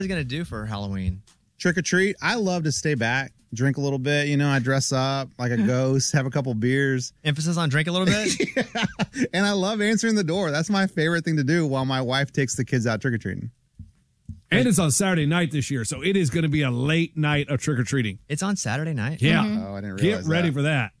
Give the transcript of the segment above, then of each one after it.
you going to do for Halloween? Trick or treat. I love to stay back, drink a little bit. You know, I dress up like a ghost, have a couple beers. Emphasis on drink a little bit? Yeah. And I love answering the door. That's my favorite thing to do while my wife takes the kids out trick-or-treating. And it's on Saturday night this year, so it is going to be a late night of trick-or-treating. It's on Saturday night? Yeah. Oh, I didn't realize Get ready for that.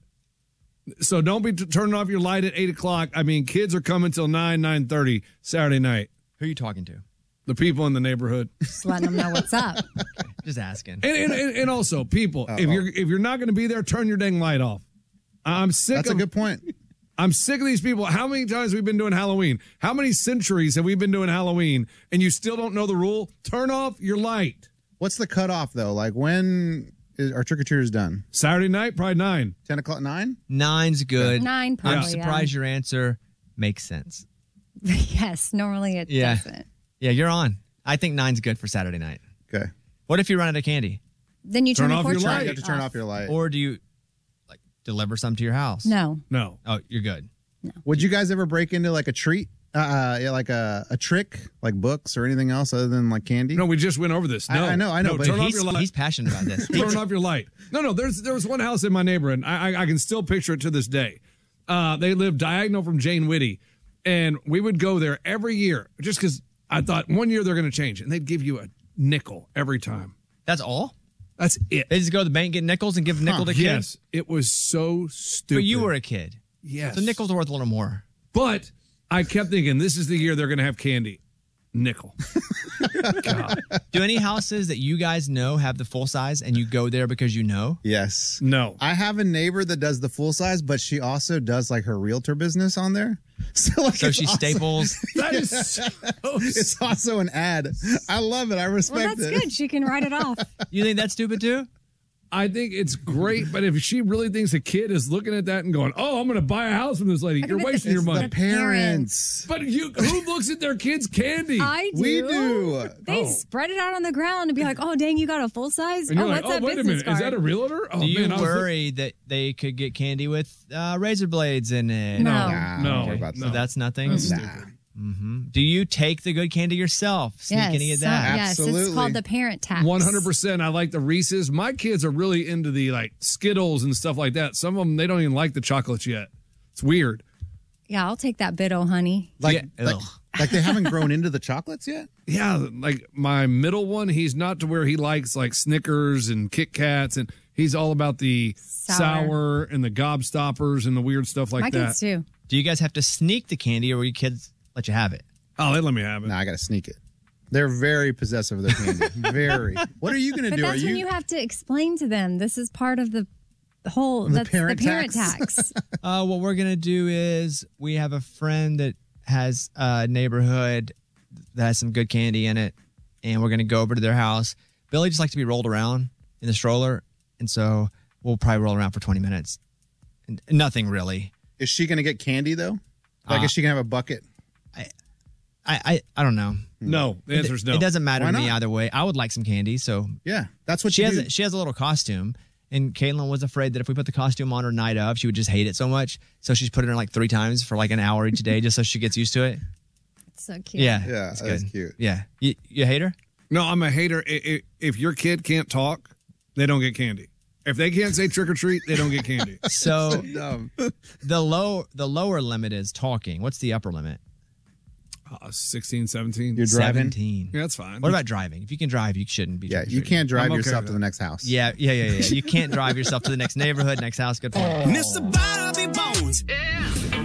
So don't be turning off your light at 8 o'clock. I mean, kids are coming till 9:30 Saturday night. Who are you talking to? The people in the neighborhood. Just letting them know what's up. Okay. Just asking. And also, people, if you're not going to be there, turn your dang light off. I'm sick That's a good point. I'm sick of these people. How many times have we been doing Halloween? How many centuries have we been doing Halloween and you still don't know the rule? Turn off your light. What's the cutoff, though? Like, when are trick-or-treaters done? Saturday night, probably 9. 10 o'clock, 9? 9's good. 9 probably, I'm surprised your answer makes sense. Yes, normally it doesn't. Yeah, you're on. I think 9's good for Saturday night. Okay. What if you run out of candy? Then you turn off your light. You have to turn off your light. Or do you like deliver some to your house? No. Oh, you're good. Would you guys ever break into like a treat? Like a trick, like books or anything else other than like candy? No, we just went over this. No, I know. No, But turn off your light. He's passionate about this. Turn off your light. No. There was one house in my neighborhood. I can still picture it to this day. They lived diagonal from Jane Whitty, and we would go there every year just because I thought one year they're going to change, and they'd give you a nickel every time. That's all? That's it. They just go to the bank, get nickels, and give a nickel to kids? Yes, it was so stupid. But you were a kid. Yes. So nickels are worth a little more. But I kept thinking, this is the year they're going to have candy. Nickel. God. Do any houses that you guys know have the full size and you go there because you know? Yes. No. I have a neighbor that does the full size, but she also does like her realtor business on there. So she staples. That is so It's also an ad. I love it. I respect Well, that's it. good. She can write it off. You think that's stupid too? I think it's great, but if she really thinks a kid is looking at that and going, "Oh, I'm going to buy a house from this lady," you're wasting your money. The parents. But who looks at their kids' candy? I do. We do. They spread it out on the ground and be like, "Oh, dang, you got a full size? And you're like, what's that wait a business minute, card?" is that a realtor? Oh, Do you man, worry that they could get candy with razor blades in it? No. Nah, No. don't worry about So that. that's nothing? Nah. Do you take the good candy yourself? Sneak any of that? Yes, Absolutely. it's called the parent tax. 100%. I like the Reese's. My kids are really into the like Skittles and stuff like that. Some of them, they don't even like the chocolates yet. It's weird. Yeah, I'll take that bit, oh honey. Like, Yeah. like they haven't grown into the chocolates yet? Yeah, like my middle one, he's not to where he likes like Snickers and Kit Kats, and he's all about the sour and the gobstoppers and the weird stuff like My that. kids too. Do you guys have to sneak the candy or will your kids let you have it? Oh, they let me have it. No, I got to sneak it. They're very possessive of their candy. Very. What are you going to But do? that's when you have to explain to them. This is part of the whole. That's parent the parent tax. tax. What we're going to do is we have a friend that has a neighborhood that has some good candy in it, and we're going to go over to their house. Billy just likes to be rolled around in the stroller, and so we'll probably roll around for 20 minutes. And nothing really. Is she going to get candy, though? Like, is she going to have a bucket? I don't know. No, the answer is no. It doesn't matter Why to me not? either way. I would like some candy, so Yeah, that's what she you do. has. She has a little costume, and Caitlin was afraid that if we put the costume on her night of, she would just hate it so much. So she's put it on like 3 times for like an hour each day, just so she gets used to it. It's so cute. Yeah, Yeah, it's that's good. cute. Yeah, you hate her? No, I'm a hater. If your kid can't talk, they don't get candy. If they can't say trick or treat, they don't get candy. So Dumb. the lower limit is talking. What's the upper limit? 16, 17. You're driving? 17. Yeah, that's fine. What about driving? If you can drive, you shouldn't be. Yeah, you trick-or-treating. can't drive I'm okay yourself with to the next house. Yeah. You can't drive yourself to the next neighborhood, next house. Good point. Mr. Bobby Bones.